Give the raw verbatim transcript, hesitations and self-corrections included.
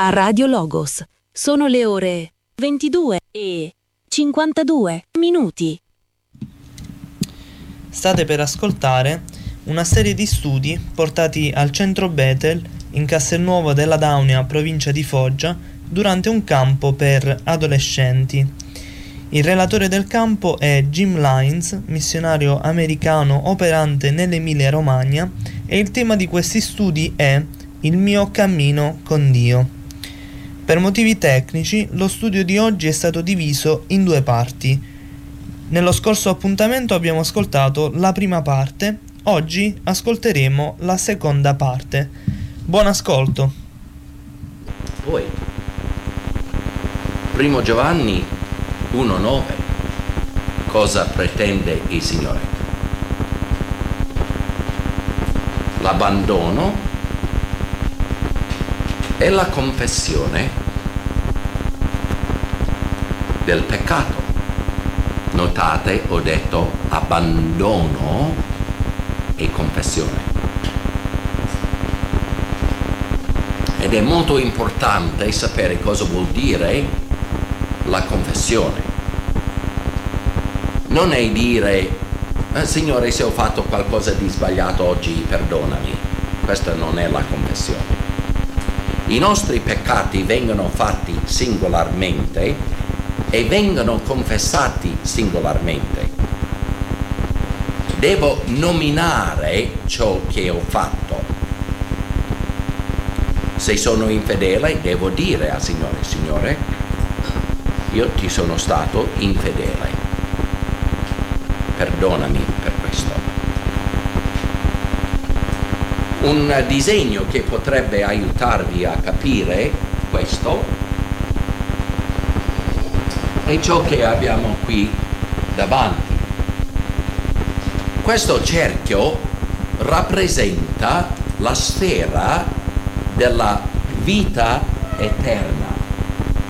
a Radio Logos. Sono le ore ventidue e cinquantadue minuti. State per ascoltare una serie di studi portati al centro Bethel in Castelnuovo della Daunia, provincia di Foggia, durante un campo per adolescenti. Il relatore del campo è Jim Lines, missionario americano operante nell'Emilia-Romagna, e il tema di questi studi è Il mio cammino con Dio. Per motivi tecnici, lo studio di oggi è stato diviso in due parti. Nello scorso appuntamento abbiamo ascoltato la prima parte, oggi ascolteremo la seconda parte. Buon ascolto. Poi, Primo Giovanni uno nove, cosa pretende il Signore? L'abbandono e la confessione del peccato. Notate, ho detto abbandono e confessione. Ed è molto importante sapere cosa vuol dire la confessione. Non è dire eh, Signore, se ho fatto qualcosa di sbagliato oggi, perdonami. Questa non è la confessione. I nostri peccati vengono fatti singolarmente e vengono confessati singolarmente. Devo nominare ciò che ho fatto. Se sono infedele, devo dire al Signore: Signore, io ti sono stato infedele, perdonami per questo. Un disegno che potrebbe aiutarvi a capire questo è ciò che abbiamo qui davanti. Questo cerchio rappresenta la sfera della vita eterna.